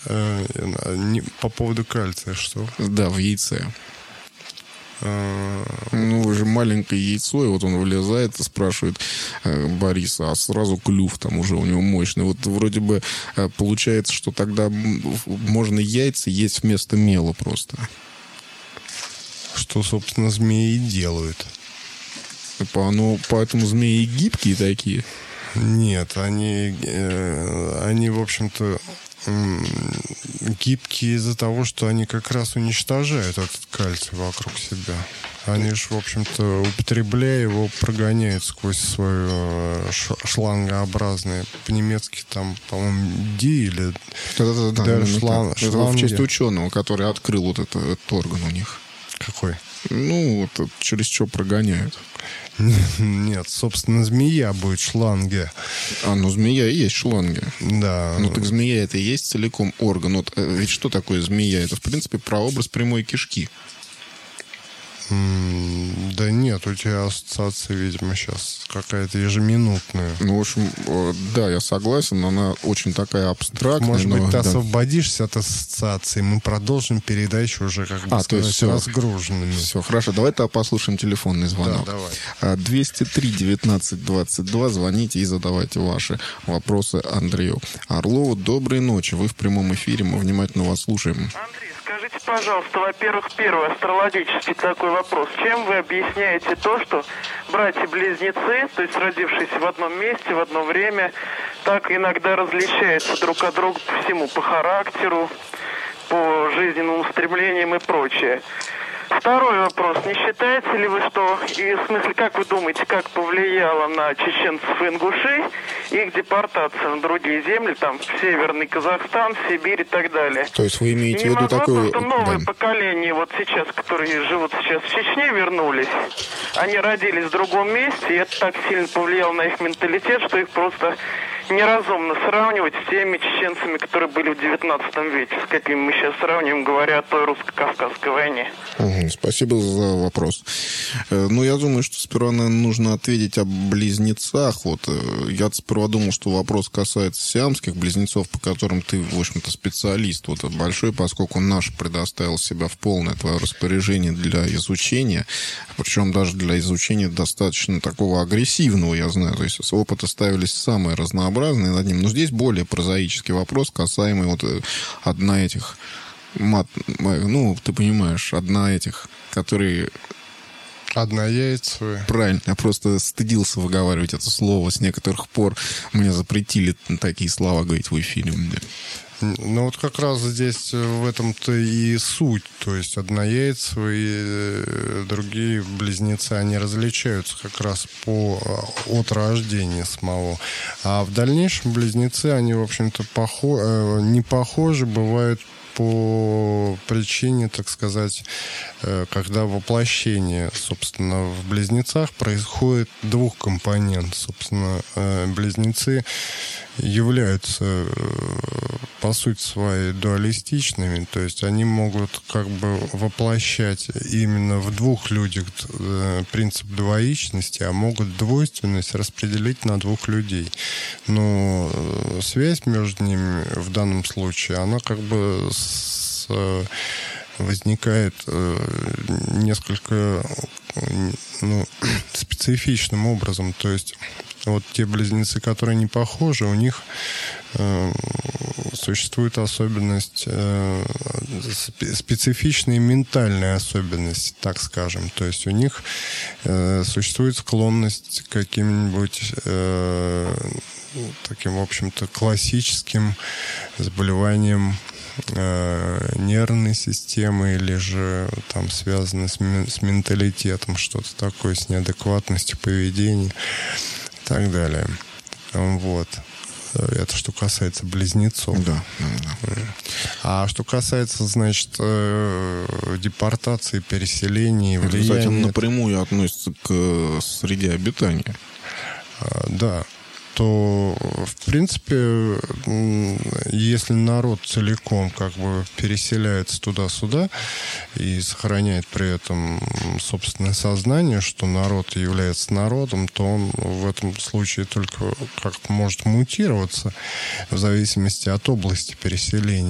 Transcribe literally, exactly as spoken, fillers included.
э, не, по поводу кальция, что? Да, в яйце. Ну, уже маленькое яйцо, и вот он вылезает и спрашивает э, Бориса, а сразу клюв там уже у него мощный. Вот вроде бы э, получается, что тогда можно яйца есть вместо мела просто. Что, собственно, змеи и делают. Ну, поэтому змеи гибкие такие. Нет, они, э, они, в общем-то, э, гибкие из-за того, что они как раз уничтожают этот кальций вокруг себя. Они же, в общем-то, употребляя его, прогоняют сквозь свое шлангообразное, по-немецки там, по-моему, ди или Да-да-да, даже шланг, это в честь ученого, который открыл вот этот, этот орган у них. Какой? Ну, вот через что прогоняют. Нет, собственно, змея будет шланге. А, ну змея и есть шланге. Да. Ну так змея это и есть целиком орган. Вот, ведь что такое змея? Это, в принципе, прообраз прямой кишки. Да нет, у тебя ассоциация, видимо, сейчас какая-то ежеминутная. Ну, в общем, да, я согласен, она очень такая абстрактная. Может быть, но, ты да. освободишься от ассоциации, мы продолжим передачу уже, как бы а, сказать, то есть все, разгруженными. Все, хорошо, давай тогда послушаем телефонный звонок. Да, давай. двести три девятнадцать двадцать два, звоните и задавайте ваши вопросы Андрею Орлову. Доброй ночи, вы в прямом эфире, мы внимательно вас слушаем. Андрей, скажите, пожалуйста, во-первых, первый астрологический такой вопрос. Чем вы объясняете то, что братья-близнецы, то есть родившиеся в одном месте, в одно время, так иногда различаются друг от друга по всему, по характеру, по жизненным устремлениям и прочее? Второй вопрос. Не считаете ли вы, что, и в смысле, как вы думаете, как повлияло на чеченцев и ингушей их депортация на другие земли, там, в Северный Казахстан, Сибирь и так далее? То есть вы имеете и в виду такое... Просто новое да. поколение, вот сейчас, которые живут сейчас в Чечне, вернулись, они родились в другом месте, и это так сильно повлияло на их менталитет, что их просто неразумно сравнивать с теми чеченцами, которые были в девятнадцатом веке, с какими мы сейчас сравниваем, говоря о той русско-кавказской войне. Угу, спасибо за вопрос. Ну, я думаю, что сперва, наверное, нужно ответить о близнецах. Вот я сперва думал, что вопрос касается сиамских близнецов, по которым ты, в общем-то, специалист вот большой, поскольку наш предоставил себя в полное твое распоряжение для изучения, причем даже для изучения достаточно такого агрессивного, я знаю, то есть опыты ставились самые разнообразные над ним. Но здесь более прозаический вопрос, касаемый вот одна этих мат, ну, ты понимаешь, одна этих, которые... Однояйцевые. Правильно, я просто стыдился выговаривать это слово. С некоторых пор мне запретили такие слова говорить в эфире. Ну вот как раз здесь в этом-то и суть. То есть однояйцевые и другие близнецы, они различаются как раз по, от рождения самого. А в дальнейшем близнецы, они, в общем-то, похо, не похожи, бывают по причине, так сказать, когда воплощение, собственно, в близнецах происходит двух компонентов. Собственно, близнецы являются, по сути своей, дуалистичными, то есть они могут как бы воплощать именно в двух людях принцип двоичности, а могут двойственность распределить на двух людей. Но связь между ними в данном случае, она как бы с, возникает несколько ну, специфичным образом, то есть вот те близнецы, которые не похожи, у них э, существует особенность, э, специфичная ментальная особенность, так скажем. То есть у них э, существует склонность к каким-нибудь э, таким, в общем-то, классическим заболеваниям э, нервной системы или же там связано с, с менталитетом, что-то такое, с неадекватностью поведения. И так далее. Вот. Это что касается близнецов. Да, да, да. А что касается, значит, депортации, переселения, это, влияния... кстати, напрямую относится к среде обитания. Да. То, в принципе, если народ целиком как бы переселяется туда-сюда и сохраняет при этом собственное сознание, что народ является народом, то он в этом случае только как может мутироваться в зависимости от области переселения.